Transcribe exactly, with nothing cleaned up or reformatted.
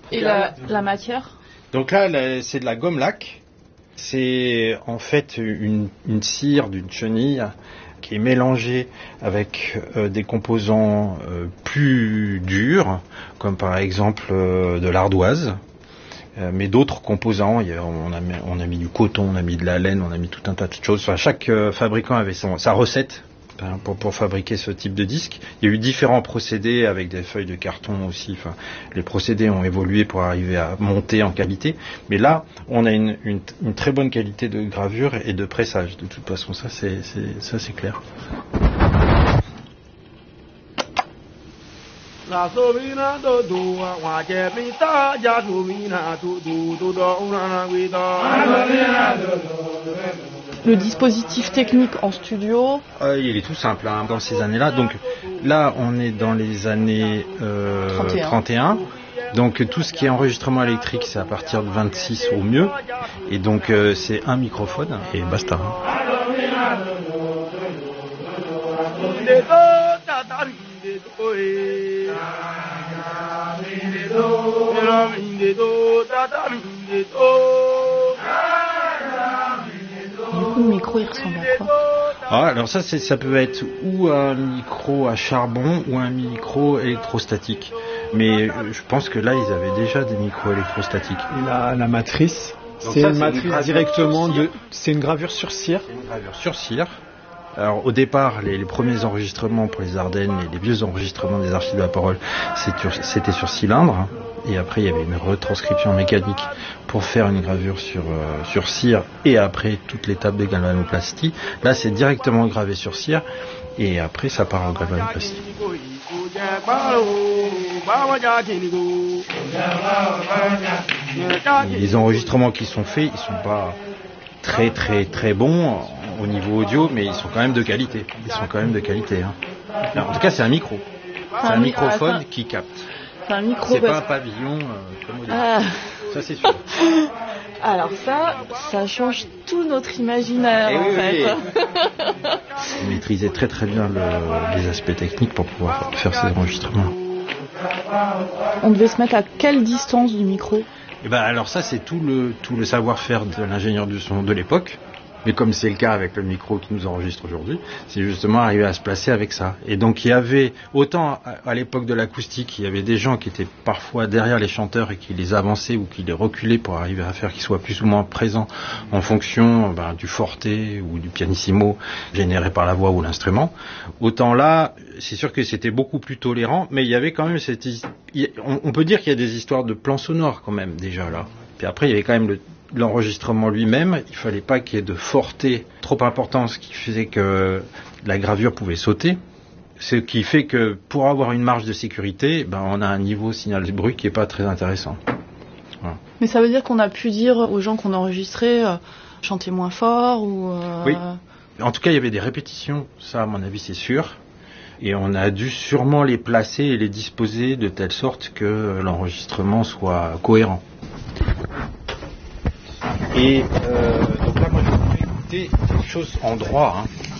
Et la, la matière? Donc là, là c'est de la gomme laque. C'est en fait une, une cire d'une chenille qui est mélangée avec euh, des composants euh, plus durs, comme par exemple euh, de l'ardoise, euh, mais d'autres composants. Il y a, on, a mis, on a mis du coton, on a mis de la laine, on a mis tout un tas de choses. Enfin, chaque euh, fabricant avait son, sa recette hein, pour, pour fabriquer ce type de disque. Il y a eu différents procédés avec des feuilles de carton aussi. Enfin, les procédés ont évolué pour arriver à monter en qualité. Mais là, on a une, une, une très bonne qualité de gravure et de pressage. De toute façon, ça c'est, c'est, ça, c'est clair. Le dispositif technique en studio euh, Il est tout simple hein, dans ces années-là. Donc là, on est dans les années euh, trente et un. trente et un. Donc tout ce qui est enregistrement électrique, c'est à partir de vingt-six au mieux. Et donc euh, c'est un microphone et basta. Hein. Du coup, le micro, il ressemble à quoi? Ah, alors ça, c'est, ça peut être ou un micro à charbon ou un micro électrostatique. Mais je pense que là, ils avaient déjà des micros électrostatiques. Et la, la matrice, donc c'est ça, une c'est matrice une directement de... C'est une gravure sur cire. C'est une gravure sur cire. Alors au départ, les, les premiers enregistrements pour les Ardennes, les, les vieux enregistrements des archives de la parole, c'était sur cylindre. Et après, il y avait une retranscription mécanique pour faire une gravure sur, euh, sur cire et après toute l'étape de galvanoplastie. Là, c'est directement gravé sur cire et après, ça part en galvanoplastie. Et les enregistrements qui sont faits, ils sont pas très très très bons au niveau audio, mais ils sont quand même de qualité. Ils sont quand même de qualité. Hein. Alors, en tout cas, c'est un micro. C'est un microphone qui capte. C'est un micro. C'est parce... pas un pavillon euh, comme au début. Ah. Ça, c'est sûr. Alors ça, ça change tout notre imaginaire Et en oui, fait. Oui. Vous maîtrisez très très bien le, les aspects techniques pour pouvoir faire ces enregistrements. On devait se mettre à quelle distance du micro? Et ben alors ça, c'est tout le tout le savoir-faire de l'ingénieur du son de l'époque. Mais comme c'est le cas avec le micro qui nous enregistre aujourd'hui, c'est justement arriver à se placer avec ça. Et donc il y avait, autant à, à l'époque de l'acoustique, il y avait des gens qui étaient parfois derrière les chanteurs et qui les avançaient ou qui les reculaient pour arriver à faire qu'ils soient plus ou moins présents en fonction ben, du forte ou du pianissimo généré par la voix ou l'instrument. Autant là, c'est sûr que c'était beaucoup plus tolérant, mais il y avait quand même cette... On, on peut dire qu'il y a des histoires de plans sonores quand même déjà là. Puis après il y avait quand même le... l'enregistrement lui-même, il fallait pas qu'il y ait de forte trop important, ce qui faisait que la gravure pouvait sauter. Ce qui fait que pour avoir une marge de sécurité, ben on a un niveau signal de bruit qui est pas très intéressant. Voilà. Mais ça veut dire qu'on a pu dire aux gens qu'on enregistrait euh, chanter moins fort ou. Euh... Oui. En tout cas, il y avait des répétitions, ça à mon avis c'est sûr. Et on a dû sûrement les placer et les disposer de telle sorte que l'enregistrement soit cohérent. Et euh, donc là, moi, je vais écouter quelque chose en droit. Hein.